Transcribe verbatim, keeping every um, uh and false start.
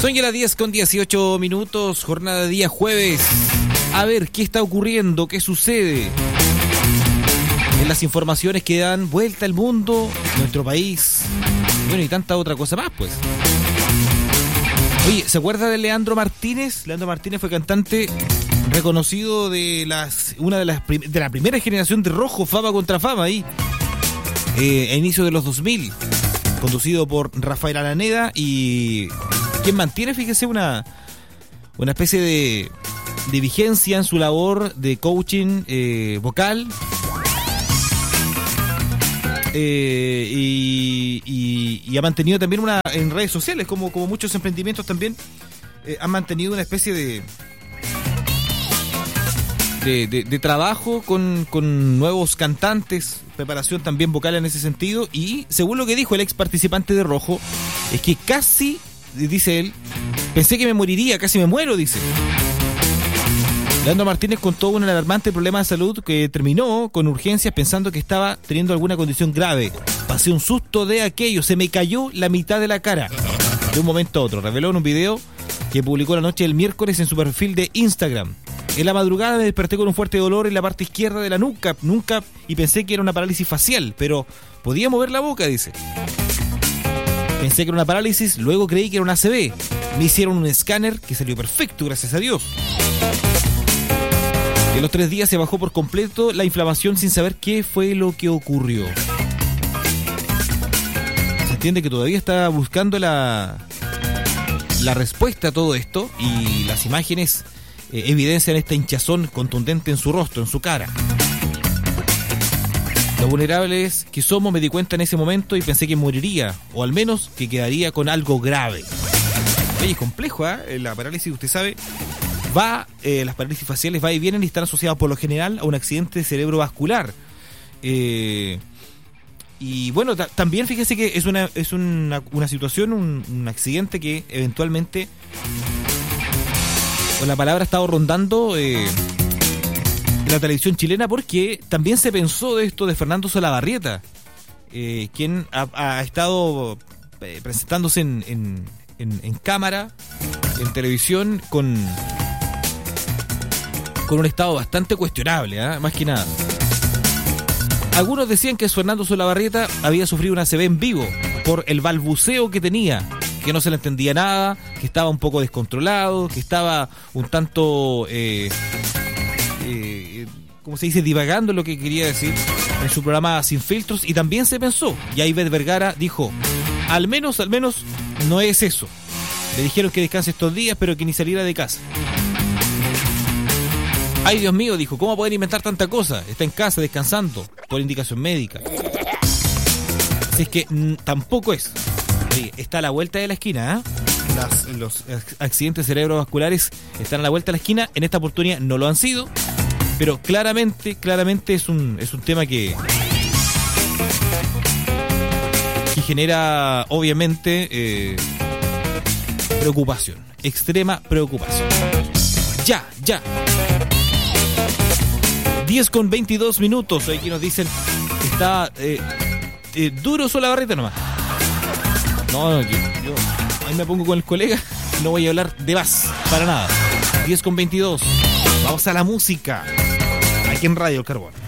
Son ya las diez con dieciocho minutos, jornada de día jueves. A ver, ¿qué está ocurriendo? ¿Qué sucede? En las informaciones que dan vuelta al mundo, nuestro país, bueno, y tanta otra cosa más, pues. Oye, ¿se acuerda de Leandro Martínez? Leandro Martínez fue cantante reconocido de las una de las prim- de la primera generación de Rojo, Fama contra Fama, ahí, eh, a inicio de los dos mil, conducido por Rafael Araneda, y quien mantiene, fíjese, una, una especie de, de vigencia en su labor de coaching eh, vocal. Eh, y, y, y ha mantenido también una en redes sociales, como, como muchos emprendimientos también, eh, han mantenido una especie de de, de, de trabajo con, con nuevos cantantes, preparación también vocal en ese sentido. Y según lo que dijo el ex participante de Rojo, es que casi, dice él, pensé que me moriría, casi me muero, dice. Leandro Martínez contó un alarmante problema de salud que terminó con urgencias pensando que estaba teniendo alguna condición grave. Pasé un susto de aquello, se me cayó la mitad de la cara de un momento a otro. Reveló en un video que publicó la noche del miércoles en su perfil de Instagram. En la madrugada me desperté con un fuerte dolor en la parte izquierda de la nuca, nunca y pensé que era una parálisis facial, pero podía mover la boca, dice. Pensé que era una parálisis, luego creí que era una A C V. Me hicieron un escáner que salió perfecto, gracias a Dios. En los tres días se bajó por completo la inflamación sin saber qué fue lo que ocurrió. Se entiende que todavía está buscando la, la respuesta a todo esto, y las imágenes eh, evidencian esta hinchazón contundente en su rostro, en su cara. Lo vulnerables que somos me di cuenta en ese momento y pensé que moriría, o al menos que quedaría con algo grave. Oye, es complejo, ¿eh? La parálisis, usted sabe, va, eh, las parálisis faciales va y vienen y están asociadas por lo general a un accidente cerebrovascular. Eh, y bueno, ta- también fíjese que es una es una, una situación, un, un accidente que eventualmente, con la palabra ha estado rondando eh, en la televisión chilena, porque también se pensó de esto de Fernando Solabarrieta, eh, quien ha, ha estado eh, presentándose en, en, en, en cámara, en televisión, con... con un estado bastante cuestionable, ¿eh? Más que nada. Algunos decían que Fernando Solabarrieta había sufrido una A C V en vivo por el balbuceo que tenía, que no se le entendía nada, que estaba un poco descontrolado, que estaba un tanto, eh, eh, ¿cómo se dice?, divagando lo que quería decir en su programa Sin Filtros. Y también se pensó, y ahí Ivette Vergara dijo, al menos, al menos no es eso. Le dijeron que descanse estos días, pero que ni saliera de casa. Ay, Dios mío, dijo, ¿cómo pueden inventar tanta cosa? Está en casa descansando por indicación médica. Así es que n- tampoco es. Oye, está a la vuelta de la esquina, ¿eh? Las, los accidentes cerebrovasculares están a la vuelta de la esquina. En esta oportunidad no lo han sido, pero claramente, claramente es un, es un tema que, que genera, obviamente, eh, preocupación, extrema preocupación. Ya, ya. diez con veintidós minutos. Aquí nos dicen que está eh, eh, duro Solabarrieta nomás. No, no, yo, yo ahí me pongo con el colega. No voy a hablar de más, para nada. diez con veintidós. Vamos a la música. Aquí en Radio El Carbón.